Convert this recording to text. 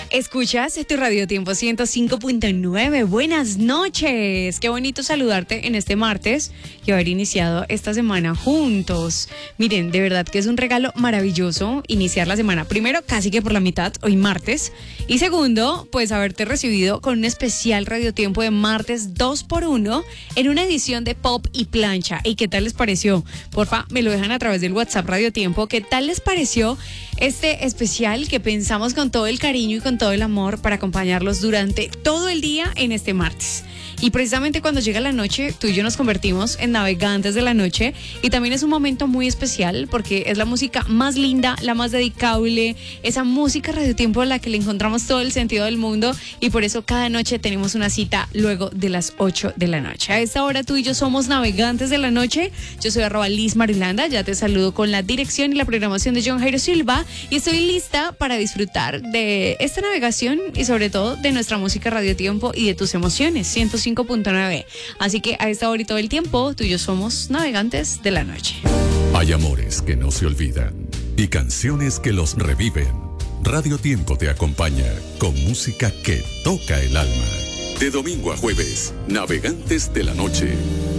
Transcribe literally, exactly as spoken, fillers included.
Escuchas tu Radio Tiempo ciento cinco punto nueve. Buenas noches. Qué bonito saludarte en este martes y haber iniciado esta semana juntos. Miren, de verdad que es un regalo maravilloso iniciar la semana. Primero, casi que por la mitad, hoy martes. Y segundo, pues haberte recibido con un especial Radio Tiempo de martes dos por uno en una edición de Pop y Plancha. ¿Y qué tal les pareció? Porfa, me lo dejan a través del WhatsApp Radio Tiempo. ¿Qué tal les pareció este especial que pensamos con todo el cariño y con todo el amor para acompañarlos durante todo el día en este martes? Y precisamente cuando llega la noche, tú y yo nos convertimos en navegantes de la noche, y también es un momento muy especial porque es la música más linda, la más dedicable, esa música Radio Tiempo a la que le encontramos todo el sentido del mundo, y por eso cada noche tenemos una cita luego de las ocho de la noche. A esta hora tú y yo somos navegantes de la noche. Yo soy arroba Liz Marilanda, ya te saludo con la dirección y la programación de John Jairo Silva, y estoy lista para disfrutar de esta navegación y sobre todo de nuestra música Radio Tiempo y de tus emociones, ciento cinco punto nueve. Así que a esta hora y todo el tiempo, tú y yo somos navegantes de la noche. Hay amores que no se olvidan y canciones que los reviven. Radio Tiempo te acompaña con música que toca el alma. De domingo a jueves, Navegantes de la Noche.